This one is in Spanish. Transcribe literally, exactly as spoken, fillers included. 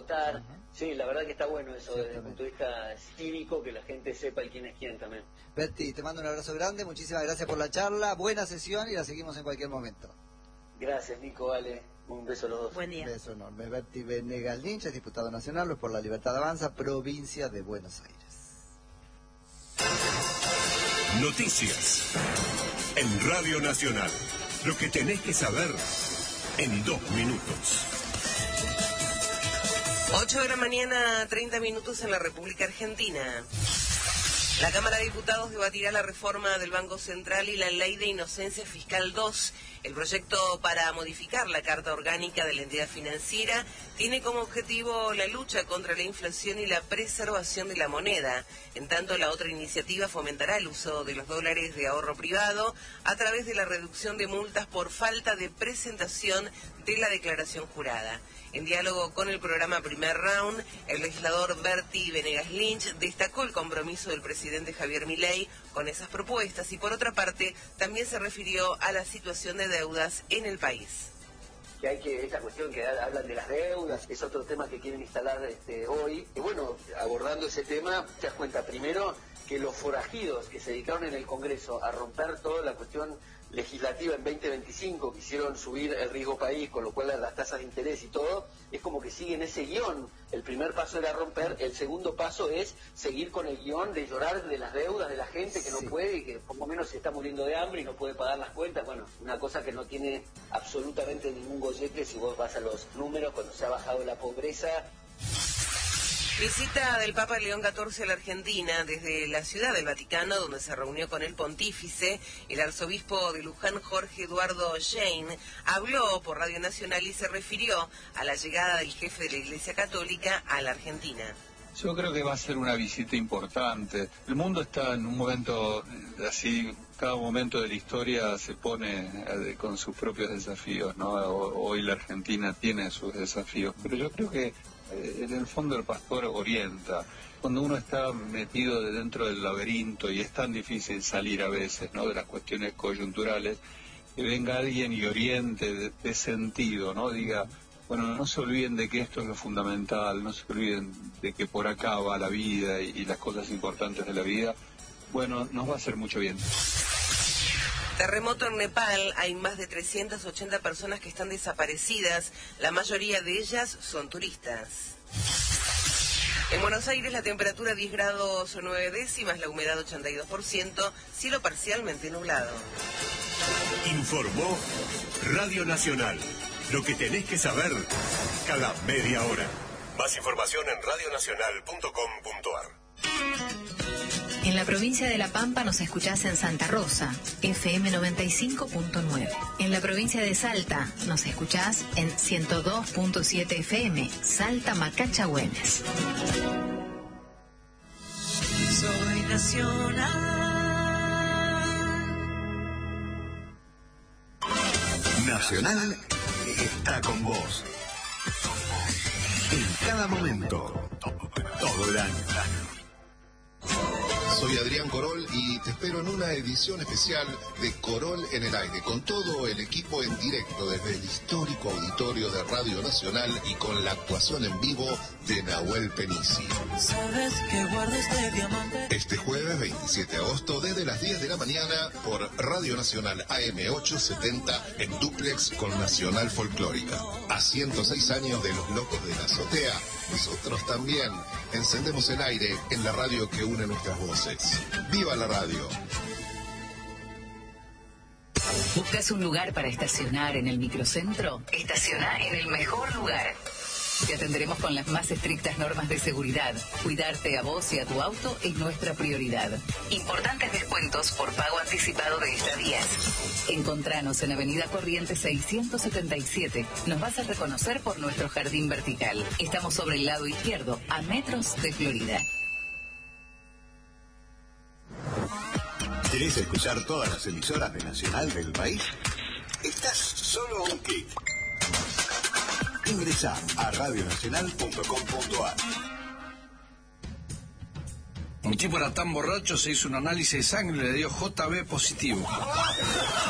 votar. Uh-huh. Sí, la verdad que está bueno eso desde el punto de vista cívico, que la gente sepa el quién es quién también. Berti, te mando un abrazo grande, muchísimas gracias por la charla, buena sesión y la seguimos en cualquier momento. Gracias, Nico, vale, un beso a los dos. Buen día. Un beso enorme. Berti Venegas Lynch es diputado nacional, Los por la Libertad Avanza, provincia de Buenos Aires. Noticias en Radio Nacional. Lo que tenés que saber en dos minutos. ocho de la mañana, treinta minutos en la República Argentina. La Cámara de Diputados debatirá la reforma del Banco Central y la Ley de Inocencia Fiscal dos. El proyecto para modificar la Carta Orgánica de la entidad financiera tiene como objetivo la lucha contra la inflación y la preservación de la moneda. En tanto, la otra iniciativa fomentará el uso de los dólares de ahorro privado a través de la reducción de multas por falta de presentación de la declaración jurada. En diálogo con el programa Primer Round, el legislador Berti Venegas Lynch destacó el compromiso del presidente Javier Milei con esas propuestas y, por otra parte, también se refirió a la situación de deudas en el país. Que hay que, esta cuestión que hablan de las deudas, es otro tema que quieren instalar este, hoy. Y bueno, abordando ese tema, te das cuenta primero que los forajidos que se dedicaron en el Congreso a romper toda la cuestión legislativa en veinte veinticinco, quisieron subir el riesgo país, con lo cual las tasas de interés y todo, es como que siguen ese guión. El primer paso era romper, el segundo paso es seguir con el guión de llorar de las deudas de la gente que no sí. puede y que por lo menos se está muriendo de hambre y no puede pagar las cuentas. Bueno, una cosa que no tiene absolutamente ningún gollete si vos vas a los números cuando se ha bajado la pobreza. Visita del Papa León catorce a la Argentina desde la Ciudad del Vaticano, donde se reunió con el pontífice. El arzobispo de Luján, Jorge Eduardo Shane, habló por Radio Nacional y se refirió a la llegada del jefe de la Iglesia Católica a la Argentina. Yo creo que va a ser una visita importante. El mundo está en un momento así, cada momento de la historia se pone con sus propios desafíos, ¿no? Hoy la Argentina tiene sus desafíos, pero yo creo que en el fondo el pastor orienta. Cuando uno está metido dentro del laberinto y es tan difícil salir a veces, ¿no?, de las cuestiones coyunturales, que venga alguien y oriente de, de sentido, ¿no? Diga, bueno, no se olviden de que esto es lo fundamental, no se olviden de que por acá va la vida y, y las cosas importantes de la vida. Bueno, nos va a hacer mucho bien. Terremoto en Nepal, hay más de trescientas ochenta personas que están desaparecidas, la mayoría de ellas son turistas. En Buenos Aires la temperatura diez grados nueve décimas, la humedad ochenta y dos por ciento, cielo parcialmente nublado. Informó Radio Nacional, lo que tenés que saber cada media hora. Más información en radio nacional punto com punto a r. En la provincia de La Pampa nos escuchás en Santa Rosa, F M noventa y cinco punto nueve. En la provincia de Salta nos escuchás en ciento dos punto siete F M, Salta Macachagüenes. Soy nacional. Nacional está con vos. En cada momento, todo el año. Soy Adrián Corol y te espero en una edición especial de Corol en el Aire, con todo el equipo en directo desde el histórico auditorio de Radio Nacional y con la actuación en vivo de Nahuel Penici. ¿Sabes que guardo este diamante? Este jueves veintisiete de agosto desde las diez de la mañana por Radio Nacional A M ochocientos setenta en dúplex con Nacional Folclórica. A ciento seis años de Los Locos de la Azotea, nosotros también encendemos el aire en la radio que une nuestras voces. ¡Viva la radio! ¿Buscas un lugar para estacionar en el microcentro? Estaciona en el mejor lugar. Te atenderemos con las más estrictas normas de seguridad. Cuidarte a vos y a tu auto es nuestra prioridad. Importantes descuentos por pago anticipado de estadías. Encontranos en Avenida Corrientes seiscientos setenta y siete. Nos vas a reconocer por nuestro jardín vertical. Estamos sobre el lado izquierdo, a metros de Florida. ¿Querés escuchar todas las emisoras de Nacional del país? Estás solo a un clic. Ingresá a radio nacional punto com punto a r. Un tipo era tan borracho, se hizo un análisis de sangre y le dio J B positivo.